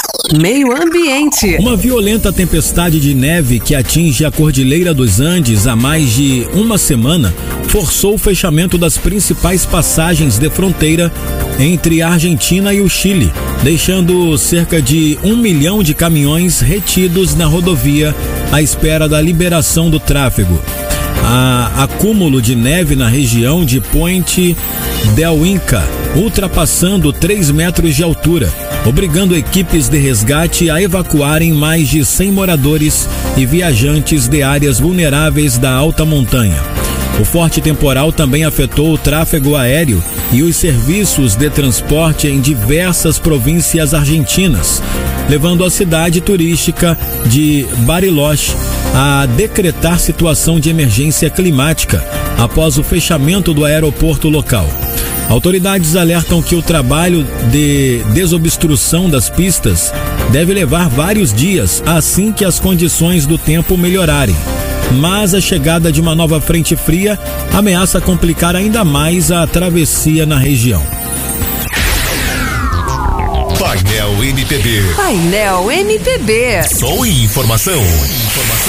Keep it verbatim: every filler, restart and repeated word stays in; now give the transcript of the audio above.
Meio Ambiente. Uma violenta tempestade de neve que atinge a Cordilheira dos Andes há mais de uma semana forçou o fechamento das principais passagens de fronteira entre a Argentina e o Chile, deixando cerca de um milhão de caminhões retidos na rodovia à espera da liberação do tráfego. Há acúmulo de neve na região de Puente del Inca, ultrapassando três metros de altura, obrigando equipes de resgate a evacuarem mais de cem moradores e viajantes de áreas vulneráveis da alta montanha. O forte temporal também afetou o tráfego aéreo e os serviços de transporte em diversas províncias argentinas, levando a cidade turística de Bariloche a decretar situação de emergência climática após o fechamento do aeroporto local. Autoridades alertam que o trabalho de desobstrução das pistas deve levar vários dias assim que as condições do tempo melhorarem. Mas a chegada de uma nova frente fria ameaça complicar ainda mais a travessia na região. Painel M P B. Painel M P B. Som e informação. Informação.